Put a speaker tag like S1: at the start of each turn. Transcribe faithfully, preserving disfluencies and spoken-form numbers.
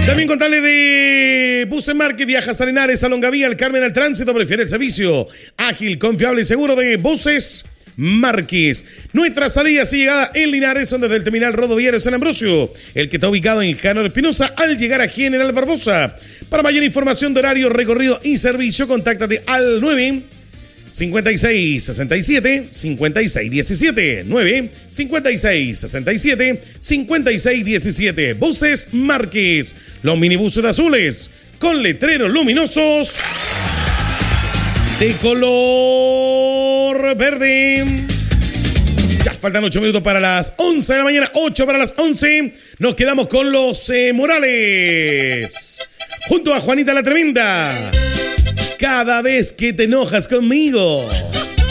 S1: También contarle de Buses Márquez, viajas a Linares, a Longavía, al Carmen, al Tránsito, prefiere el servicio ágil, confiable y seguro de Buses Márquez. Nuestra salida y llegada en Linares son desde el terminal Rodoviario San Ambrosio, el que está ubicado en General Espinosa, al llegar a General Barbosa. Para mayor información de horario, recorrido y servicio, contáctate al nueve cincuenta y seis sesenta y siete cincuenta y seis diecisiete. nueve cincuenta y seis sesenta y siete cincuenta y seis diecisiete. Buses Márquez, los minibuses azules con letreros luminosos de color verde. Ya faltan ocho minutos para las once de la mañana, ocho para las once. Nos quedamos con los eh, Morales, junto a Juanita la Tremenda. Cada vez que te enojas conmigo.